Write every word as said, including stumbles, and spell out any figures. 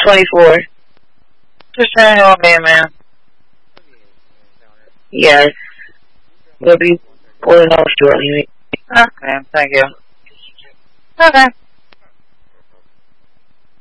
twenty-four. Just saying it'll be, man. Yes. We'll be pulling off shortly. Okay, thank you. Okay.